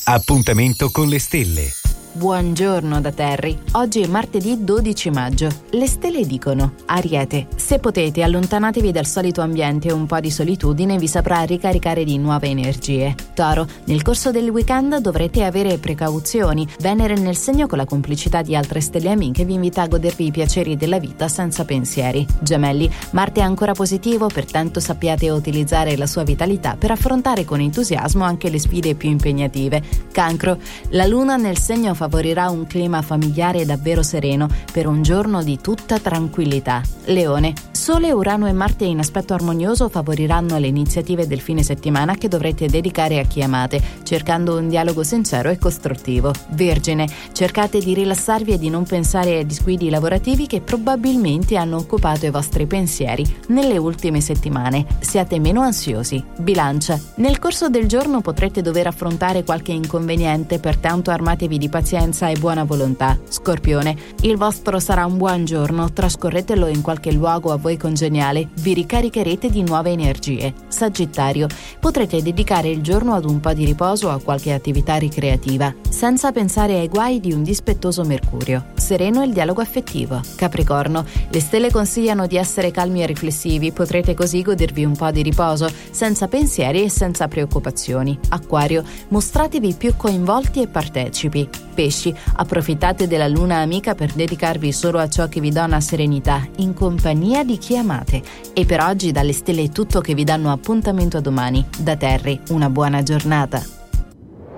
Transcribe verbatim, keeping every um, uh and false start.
Appuntamento con le stelle. Buongiorno da Terry. Oggi è martedì dodici maggio. Le stelle dicono: Ariete, se potete allontanatevi dal solito ambiente e un po' di solitudine vi saprà ricaricare di nuove energie. Toro, nel corso del weekend dovrete avere precauzioni. Venere nel segno con la complicità di altre stelle amiche vi invita a godervi i piaceri della vita senza pensieri. Gemelli, Marte è ancora positivo, pertanto sappiate utilizzare la sua vitalità per affrontare con entusiasmo anche le sfide più impegnative. Cancro, la luna nel segno favorirà un clima familiare davvero sereno per un giorno di tutta tranquillità. Leone, Sole, Urano e Marte in aspetto armonioso favoriranno le iniziative del fine settimana che dovrete dedicare a chi amate, cercando un dialogo sincero e costruttivo. Vergine, cercate di rilassarvi e di non pensare ai disguidi lavorativi che probabilmente hanno occupato i vostri pensieri nelle ultime settimane. Siate meno ansiosi. Bilancia, nel corso del giorno potrete dover affrontare qualche inconveniente, pertanto armatevi di pazienza e buona volontà. Scorpione, il vostro sarà un buon giorno, trascorretelo in qualche luogo a voi congeniale, vi ricaricherete di nuove energie. Sagittario, potrete dedicare il giorno ad un po' di riposo o a qualche attività ricreativa, senza pensare ai guai di un dispettoso Mercurio. Sereno il dialogo affettivo. Capricorno, le stelle consigliano di essere calmi e riflessivi, potrete così godervi un po' di riposo, senza pensieri e senza preoccupazioni. Acquario, mostratevi più coinvolti e partecipi. Pesci, approfittate della luna amica per dedicarvi solo a ciò che vi dona serenità, in compagnia di chi amate. E per oggi dalle stelle è tutto, che vi danno appuntamento a domani. Da Terry, una buona giornata.